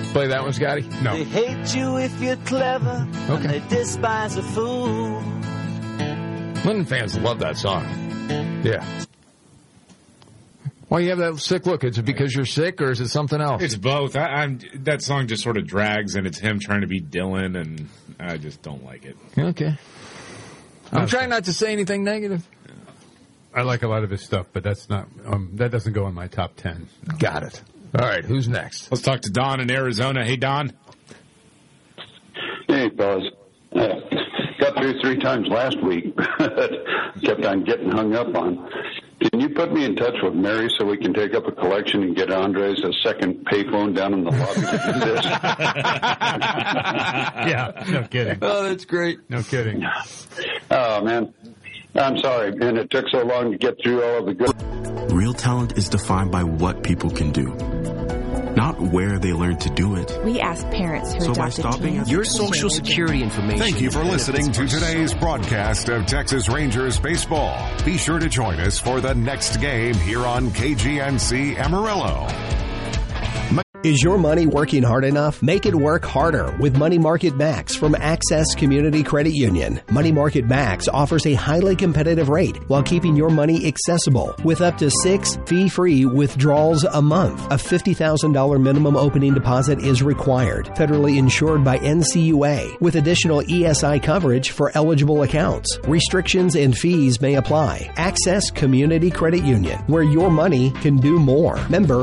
Play that one, Scotty? No. They hate you if you're clever, and they despise a fool. Linden fans love that song. Yeah. Why you have that sick look? Is it because you're sick, or is it something else? It's both. That song just sort of drags, and it's him trying to be Dylan, and I just don't like it. Okay. I'm trying not to say anything negative. I like a lot of his stuff, but that's not. That doesn't go in my top 10. No. Got it. All right, who's next? Let's talk to Don in Arizona. Hey, Don. Hey, fellas. Got through 3 times last week. Kept on getting hung up on. Can you put me in touch with Mary so we can take up a collection and get Andres a second payphone down in the lobby to do this? Yeah, no kidding. Oh, that's great. No kidding. Oh, man. I'm sorry, man. It took so long to get through all of the good. Real talent is defined by what people can do, not where they learn to do it. We ask parents who So by adopted stopping teens at Your Social Security information. Thank you for listening to today's broadcast of Texas Rangers baseball. Be sure to join us for the next game here on KGNC Amarillo. Is your money working hard enough? Make it work harder with Money Market Max from Access Community Credit Union. Money Market Max offers a highly competitive rate while keeping your money accessible with up to 6 fee-free withdrawals a month. A $50,000 minimum opening deposit is required. Federally insured by NCUA with additional ESI coverage for eligible accounts. Restrictions and fees may apply. Access Community Credit Union, where your money can do more. Member